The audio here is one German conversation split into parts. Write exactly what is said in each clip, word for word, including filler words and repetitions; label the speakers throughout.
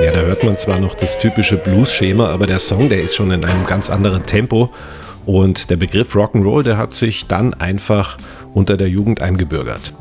Speaker 1: Ja, da hört man zwar noch das typische Blues-Schema, aber der Song, der ist schon in einem ganz anderen Tempo. Und der Begriff Rock'n'Roll, der hat sich dann einfach unter der Jugend eingebürgert.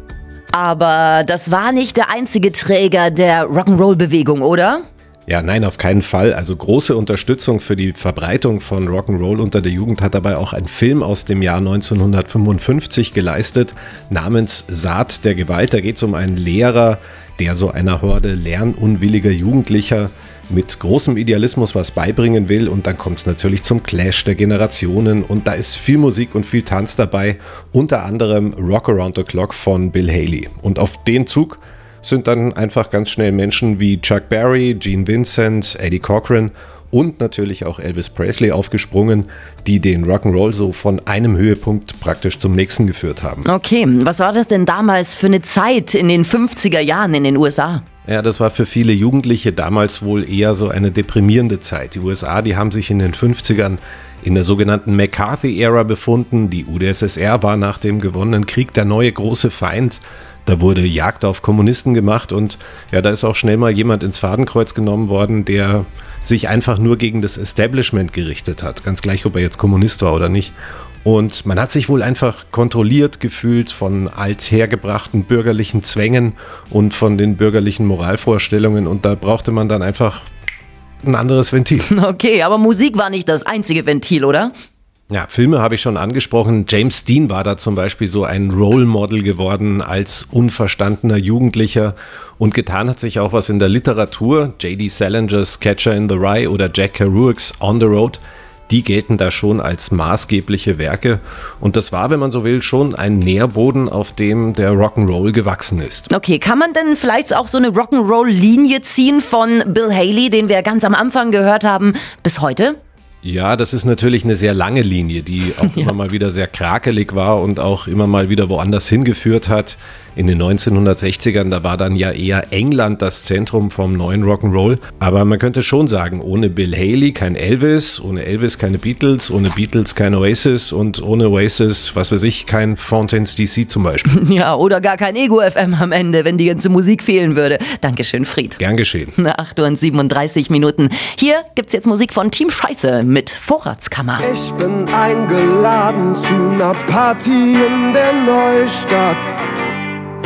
Speaker 2: Aber das war nicht der einzige Träger der Rock'n'Roll-Bewegung, oder?
Speaker 1: Ja, nein, auf keinen Fall. Also große Unterstützung für die Verbreitung von Rock'n'Roll unter der Jugend hat dabei auch ein Film aus dem Jahr neunzehnhundertfünfundfünfzig geleistet, namens Saat der Gewalt. Da geht es um einen Lehrer, der so einer Horde lernunwilliger Jugendlicher mit großem Idealismus was beibringen will, und dann kommt es natürlich zum Clash der Generationen und da ist viel Musik und viel Tanz dabei, unter anderem Rock Around the Clock von Bill Haley. Und auf den Zug sind dann einfach ganz schnell Menschen wie Chuck Berry, Gene Vincent, Eddie Cochran und natürlich auch Elvis Presley aufgesprungen, die den Rock'n'Roll so von einem Höhepunkt praktisch zum nächsten geführt haben.
Speaker 2: Okay, was war das denn damals für eine Zeit in den fünfziger Jahren in den U S A?
Speaker 1: Ja, das war für viele Jugendliche damals wohl eher so eine deprimierende Zeit. Die U S A, die haben sich in den fünfzigern in der sogenannten McCarthy-Ära befunden. Die U d S S R war nach dem gewonnenen Krieg der neue große Feind. Da wurde Jagd auf Kommunisten gemacht und ja, da ist auch schnell mal jemand ins Fadenkreuz genommen worden, der sich einfach nur gegen das Establishment gerichtet hat. Ganz gleich, ob er jetzt Kommunist war oder nicht. Und man hat sich wohl einfach kontrolliert gefühlt von althergebrachten bürgerlichen Zwängen und von den bürgerlichen Moralvorstellungen, und da brauchte man dann einfach ein anderes Ventil.
Speaker 2: Okay, aber Musik war nicht das einzige Ventil, oder?
Speaker 1: Ja, Filme habe ich schon angesprochen. James Dean war da zum Beispiel so ein Role Model geworden als unverstandener Jugendlicher, und getan hat sich auch was in der Literatur. J D Salingers Catcher in the Rye oder Jack Kerouac's On the Road, die gelten da schon als maßgebliche Werke, und das war, wenn man so will, schon ein Nährboden, auf dem der Rock'n'Roll gewachsen ist.
Speaker 2: Okay, kann man denn vielleicht auch so eine Rock'n'Roll-Linie ziehen von Bill Haley, den wir ganz am Anfang gehört haben, bis heute?
Speaker 1: Ja, das ist natürlich eine sehr lange Linie, die auch ja. immer mal wieder sehr krakelig war und auch immer mal wieder woanders hingeführt hat. In den neunzehnhundertsechzigern, da war dann ja eher England das Zentrum vom neuen Rock'n'Roll. Aber man könnte schon sagen, ohne Bill Haley kein Elvis, ohne Elvis keine Beatles, ohne Beatles kein Oasis und ohne Oasis, was weiß ich, kein Fountains D C zum Beispiel.
Speaker 2: Ja, oder gar kein Ego F M am Ende, wenn die ganze Musik fehlen würde. Dankeschön, Fried.
Speaker 1: Gern geschehen.
Speaker 2: acht Uhr und siebenunddreißig Minuten. Hier gibt's jetzt Musik von Team Scheiße mit Vorratskammer.
Speaker 3: Ich bin eingeladen zu einer Party in der Neustadt.